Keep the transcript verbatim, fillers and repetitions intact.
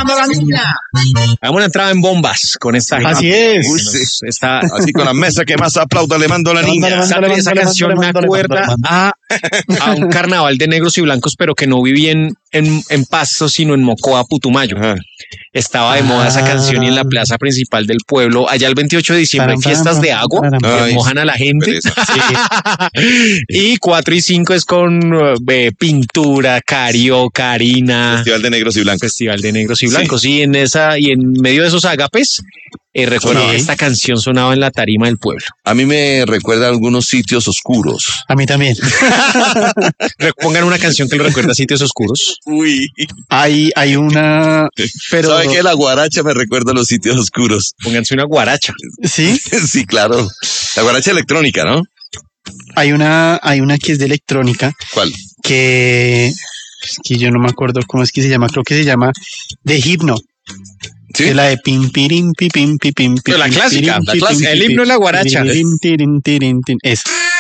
llamando la niña. Hagamos una entrada en bombas con esta. Así es. Uy, sí. Está, Así con la mesa que más aplauda le mando a la niña. Mándale, esa, mándale, esa mándale, canción me mándale, acuerda mándale, a, a un carnaval de negros y blancos, pero que no viví en, en, en Pasto, sino en Mocoa, Putumayo. Ajá. Estaba de moda esa canción y en la plaza principal del pueblo, allá el veintiocho de diciembre, hay fiestas de agua que Ay, mojan a la gente. pereza. Y cuatro y cinco es con eh, pintura, carioca, harina. Festival de negros y blancos. Festival de negros y blancos. Y en esa, y en medio de esos ágapes, eh, recuerdo Sí. que esta canción sonaba en la tarima del pueblo. A mí me recuerda a algunos sitios oscuros. A mí también. Re- Pongan una canción que lo recuerda a sitios oscuros. Uy. Hay, hay una, pero ¿Sabe qué? La guaracha me recuerda a los sitios oscuros. Pónganse una guaracha. sí, Sí, claro. La guaracha electrónica, ¿no? hay una, hay una que es de electrónica ¿Cuál? que, es que yo no me acuerdo cómo es que se llama, creo que se llama de Hipno. ¿Sí? Que es la de pim pirim pi pim pi pim pi Pero la pim, clásica, pirim, la pi, clásica, pim, el pi, himno de la pi, guaracha. tirin, tirin, tirin, tirin. Esa.